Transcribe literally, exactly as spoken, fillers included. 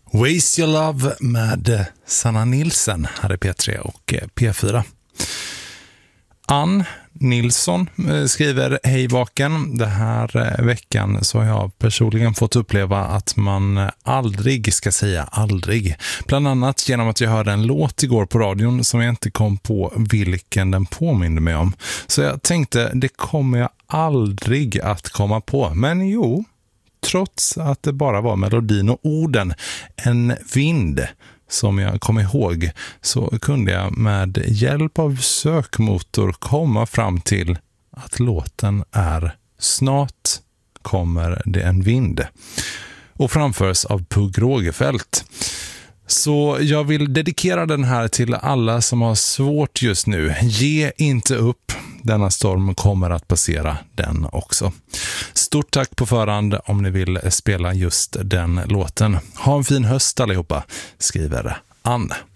Waste Your Love med Sanna Nilsson här i P tre och P fyra. Ann Nilsson skriver: hej vaken. Det här veckan så har jag personligen fått uppleva att man aldrig ska säga aldrig. Bland annat genom att jag hörde en låt igår på radion som jag inte kom på vilken den påminner mig om. Så jag tänkte, det kommer jag aldrig att komma på. Men jo, trots att det bara var melodin och orden, en vind som jag kom ihåg, så kunde jag med hjälp av sökmotor komma fram till att låten är Snart kommer det en vind och framförs av Pugh Rogefeldt. Så jag vill dedikera den här till alla som har svårt just nu. Ge inte upp. Denna storm kommer att passera den också. Stort tack på förhand om ni vill spela just den låten. Ha en fin höst allihopa, skriver Ann.